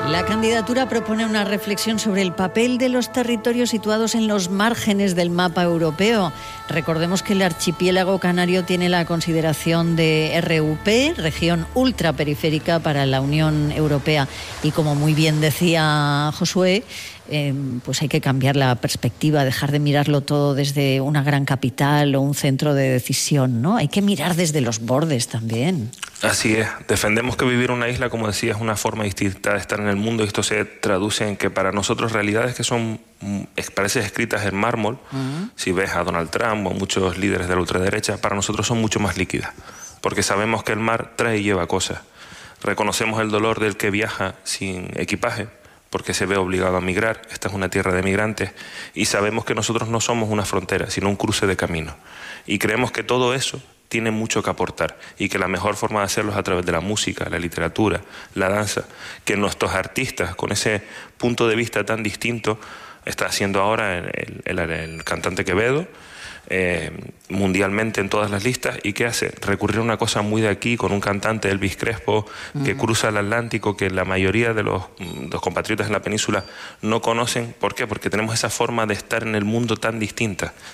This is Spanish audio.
La candidatura propone una reflexión sobre el papel de los territorios situados en los márgenes del mapa europeo. Recordemos que el archipiélago canario tiene la consideración de RUP, región ultraperiférica para la Unión Europea. Y como muy bien decía Josué, pues hay que cambiar la perspectiva, dejar de mirarlo todo desde una gran capital o un centro de decisión, ¿no? Hay que mirar desde los bordes también. Así es. Defendemos que vivir en una isla, como decía, es una forma distinta de estar en el mundo, y esto se traduce en que para nosotros realidades que son, parece escritas en mármol, si ves a Donald Trump o a muchos líderes de la ultraderecha, para nosotros son mucho más líquidas, porque sabemos que el mar trae y lleva cosas. Reconocemos el dolor del que viaja sin equipaje, porque se ve obligado a migrar. Esta es una tierra de migrantes, y sabemos que nosotros no somos una frontera, sino un cruce de caminos. Y creemos que todo eso tiene mucho que aportar, y que la mejor forma de hacerlo es a través de la música, la literatura, la danza, que nuestros artistas, con ese punto de vista tan distinto, está haciendo ahora el cantante Quevedo, mundialmente en todas las listas. ¿Y qué hace? Recurrir a una cosa muy de aquí, con un cantante, Elvis Crespo, que cruza el Atlántico, que la mayoría de los compatriotas en la península no conocen. ¿Por qué? Porque tenemos esa forma de estar en el mundo tan distinta,